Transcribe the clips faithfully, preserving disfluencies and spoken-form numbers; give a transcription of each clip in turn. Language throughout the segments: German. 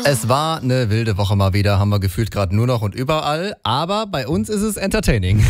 Es war eine wilde Woche mal wieder, haben wir gefühlt gerade nur noch und überall. Aber bei uns ist es entertaining.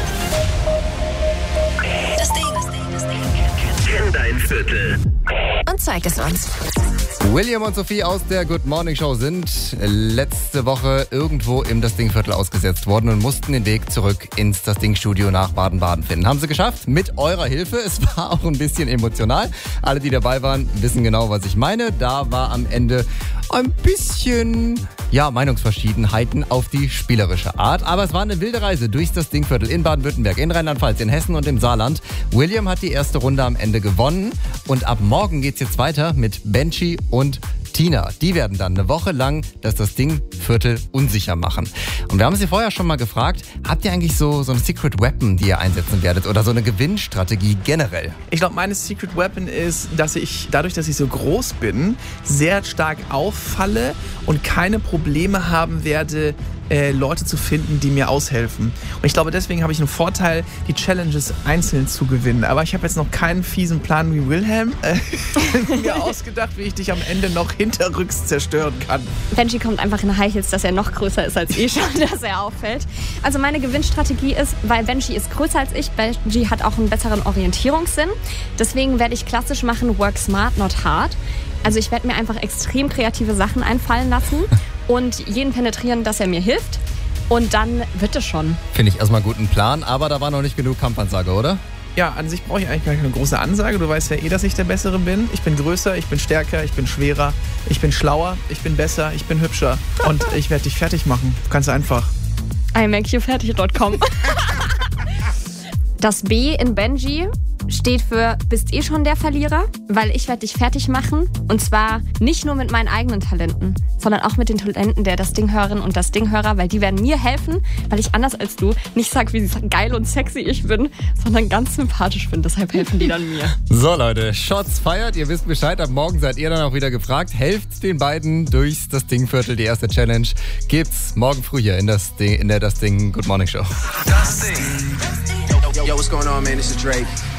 Das Ding. Kenn dein Viertel. Und zeig es uns. William und Sophie aus der Good Morning Show sind letzte Woche irgendwo im Das Ding-Viertel ausgesetzt worden und mussten den Weg zurück ins Das Ding-Studio nach Baden-Baden finden. Haben sie geschafft, mit eurer Hilfe. Es war auch ein bisschen emotional. Alle, die dabei waren, wissen genau, was ich meine. Da war am Ende ein bisschen, ja, Meinungsverschiedenheiten auf die spielerische Art. Aber es war eine wilde Reise durchs Das Ding-Viertel in Baden-Württemberg, in Rheinland-Pfalz, in Hessen und im Saarland. William hat die erste Runde am Ende gewonnen. Und ab morgen geht's jetzt weiter mit Benji und Tina. Die werden dann eine Woche lang das, das Ding-Viertel unsicher machen. Und wir haben sie vorher schon mal gefragt, habt ihr eigentlich so, so ein Secret Weapon, die ihr einsetzen werdet oder so eine Gewinnstrategie generell? Ich glaube, meine Secret Weapon ist, dass ich dadurch, dass ich so groß bin, sehr stark auffalle und keine Probleme haben werde, äh, Leute zu finden, die mir aushelfen. Und ich glaube, deswegen habe ich einen Vorteil, die Challenges einzeln zu gewinnen. Aber ich habe jetzt noch keinen fiesen Plan wie Wilhelm äh, mir ausgedacht, wie ich dich am Ende noch hinterrücks zerstören kann. Benji kommt einfach in High Heels, dass er noch größer ist als ich schon, dass er auffällt. Also meine Gewinnstrategie ist, weil Benji ist größer als ich, Benji hat auch einen besseren Orientierungssinn. Deswegen werde ich klassisch machen, work smart, not hard. Also ich werde mir einfach extrem kreative Sachen einfallen lassen und jeden penetrieren, dass er mir hilft. Und dann wird es schon. Finde ich erstmal einen guten Plan, aber da war noch nicht genug Kampfansage, oder? Ja, an sich brauche ich eigentlich gar keine große Ansage. Du weißt ja eh, dass ich der Bessere bin. Ich bin größer, ich bin stärker, ich bin schwerer, ich bin schlauer, ich bin besser, ich bin hübscher. Und ich werde dich fertig machen. Ganz einfach. I make you fertig Punkt com. Das B in Benji steht für bist eh schon der Verlierer, weil ich werde dich fertig machen. Und zwar nicht nur mit meinen eigenen Talenten, sondern auch mit den Talenten der Das Ding-Hörerinnen und Das Ding-Hörer, weil die werden mir helfen, weil ich anders als du nicht sage, wie geil und sexy ich bin, sondern ganz sympathisch bin. Deshalb helfen die dann mir. So Leute, Shots feiert. Ihr wisst Bescheid, ab morgen seid ihr dann auch wieder gefragt. Helft den beiden durchs Das Ding-Viertel. Die erste Challenge gibt's morgen früh hier in, das Ding, in der Das Ding Good Morning Show. Das Ding. Yo, what's going on, man? This is Drake.